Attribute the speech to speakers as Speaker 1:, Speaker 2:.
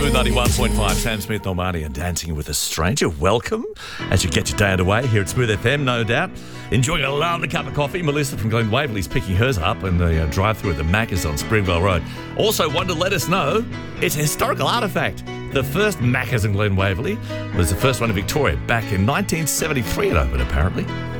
Speaker 1: 91.5, Sam Smith, Normani and Dancing with a Stranger. Welcome as you get your day underway here at Smooth FM, no doubt. Enjoying a lovely cup of coffee. Melissa from Glen Waverley's picking hers up in the drive-through at the Macca's on Springvale Road. Also wanted to let us know it's a historical artefact. The first Macca's in Glen Waverley was the first one in Victoria back in 1973 it opened, apparently.